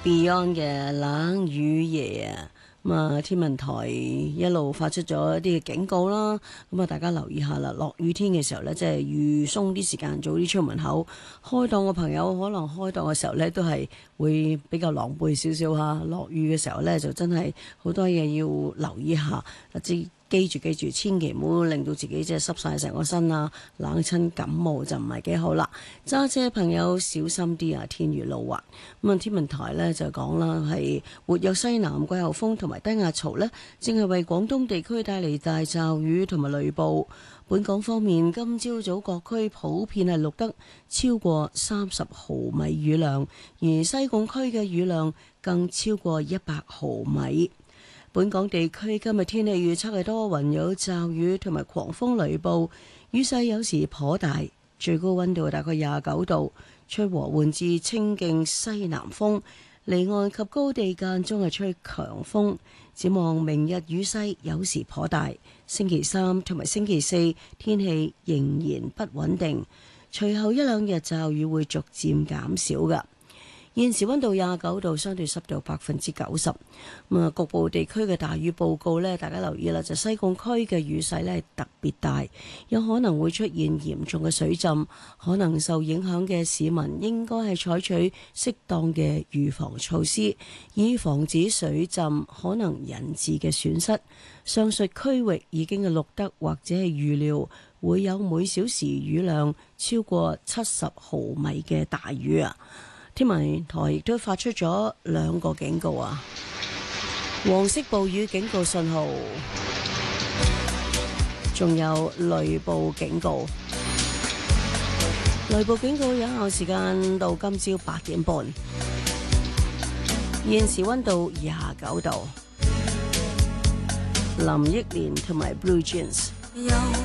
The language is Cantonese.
Beyond 嘅冷雨夜啊，咁啊天文台一路發出咗一啲嘅警告啦，咁啊大家留意下啦，落雨天嘅時候呢，即係預鬆啲時間，早啲出門口。開檔嘅朋友可能開檔嘅時候呢，都係會比較狼狽少少嚇。落雨嘅時候呢，就真係好多嘢要留意下，記住，千祈唔好令到自己即係濕晒成個身啊，冷親感冒就唔係幾好啦。揸車朋友小心啲啊，天雨路滑。咁啊，天文台呢就講啦，係活躍西南季候風同埋低壓槽呢，正係為廣東地區帶嚟大驟雨同埋雷暴。本港方面，今朝早各區普遍係錄得超過30毫米雨量，而西貢區嘅雨量更超過100毫米。本港地區今日天氣預測係多雲有驟雨同埋狂風雷暴，雨勢有時頗大，最高溫度大概29度，吹和緩至清勁西南風，離岸及高地間中係吹強風。展望明日雨勢有時頗大，星期三同埋星期四天氣仍然不穩定，隨後一兩日驟雨會逐漸減少㗎。現時溫度29度，相對濕度90%。咁啊，局部地區嘅大雨報告呢，大家留意啦，就西貢區嘅雨勢呢特別大，有可能會出現嚴重嘅水浸，可能受影響嘅市民應該係採取適當嘅預防措施，以防止水浸可能引致嘅損失。上述區域已經係錄得或者係預料會有每小時雨量超過70毫米嘅大雨啊！天文台亦都發出咗2個警告啊，黃色暴雨警告信號，仲有雷暴警告。雷暴警告有效時間到今朝8點半。現時溫度29度。林憶蓮同埋 Blue Jeans。